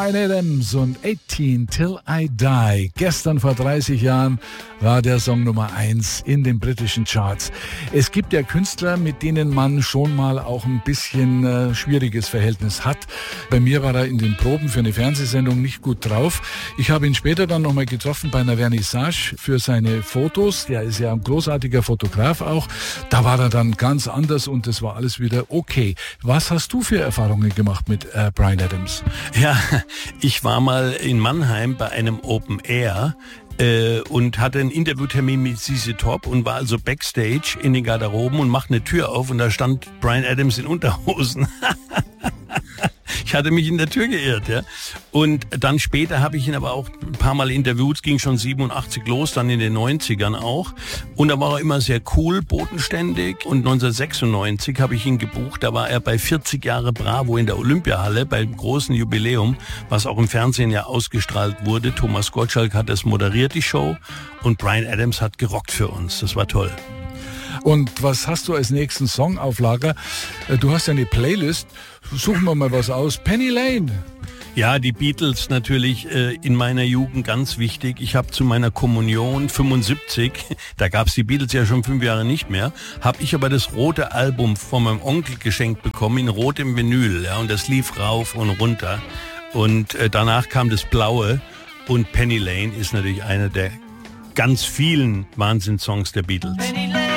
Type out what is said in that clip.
Bryan Adams und 18 Till I Die. Gestern vor 30 Jahren war der Song Nummer 1 in den britischen Charts. Es gibt ja Künstler, mit denen man schon mal auch ein bisschen schwieriges Verhältnis hat. Bei mir war er in den Proben für eine Fernsehsendung nicht gut drauf. Ich habe ihn später dann nochmal getroffen bei einer Vernissage für seine Fotos. Der ist ja ein großartiger Fotograf auch. Da war er dann ganz anders und das war alles wieder okay. Was hast du für Erfahrungen gemacht mit Bryan Adams? Ja, ich war mal in Mannheim bei einem Open Air und hatte einen Interviewtermin mit ZZ Top und war also Backstage in den Garderoben und machte eine Tür auf und da stand Bryan Adams in Unterhosen. Ich hatte mich in der Tür geirrt, ja. Und dann später habe ich ihn aber auch ein paar Mal interviewt. Es ging schon 87 los, dann in den 90ern auch. Und da war er immer sehr cool, bodenständig. Und 1996 habe ich ihn gebucht. Da war er bei 40 Jahre Bravo in der Olympiahalle beim großen Jubiläum, was auch im Fernsehen ja ausgestrahlt wurde. Thomas Gottschalk hat das moderiert, die Show. Und Bryan Adams hat gerockt für uns. Das war toll. Und was hast du als nächsten Song auf Lager? Du hast ja eine Playlist. Suchen wir mal was aus. Penny Lane. Ja, die Beatles natürlich in meiner Jugend ganz wichtig. Ich habe zu meiner Kommunion 75, da gab's die Beatles ja schon 5 Jahre nicht mehr, habe ich aber das rote Album von meinem Onkel geschenkt bekommen, in rotem Vinyl. Ja, und das lief rauf und runter. Und danach kam das blaue. Und Penny Lane ist natürlich einer der ganz vielen Wahnsinnssongs der Beatles.